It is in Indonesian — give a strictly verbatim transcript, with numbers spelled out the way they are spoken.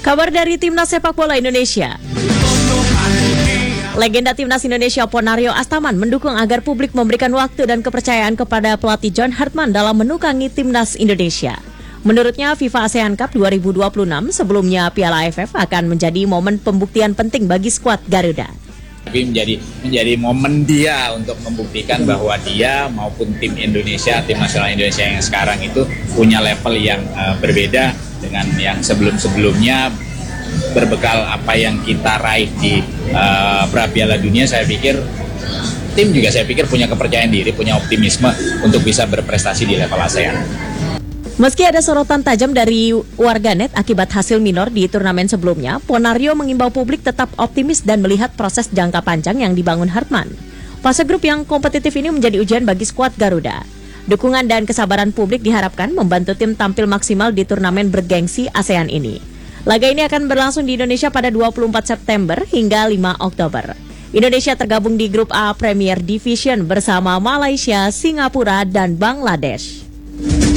Kabar dari Timnas Sepak Bola Indonesia. Legenda Timnas Indonesia Ponario Astaman mendukung agar publik memberikan waktu dan kepercayaan kepada pelatih John Hartman dalam menukangi Timnas Indonesia. Menurutnya, FIFA ASEAN Cup dua ribu dua puluh enam sebelumnya Piala A F F akan menjadi momen pembuktian penting bagi skuad Garuda. Tapi menjadi menjadi momen dia untuk membuktikan bahwa dia maupun tim Indonesia, tim nasional Indonesia yang sekarang itu punya level yang uh, berbeda dengan yang sebelum-sebelumnya. Berbekal apa yang kita raih di uh, pra Piala Dunia, saya pikir tim juga saya pikir punya kepercayaan diri, punya optimisme untuk bisa berprestasi di level ASEAN. Meski ada sorotan tajam dari warganet akibat hasil minor di turnamen sebelumnya, Ponario mengimbau publik tetap optimis dan melihat proses jangka panjang yang dibangun Hartman. Fase grup yang kompetitif ini menjadi ujian bagi skuad Garuda. Dukungan dan kesabaran publik diharapkan membantu tim tampil maksimal di turnamen bergengsi ASEAN ini. Laga ini akan berlangsung di Indonesia pada dua puluh empat September hingga lima Oktober. Indonesia tergabung di grup A Premier Division bersama Malaysia, Singapura, dan Bangladesh.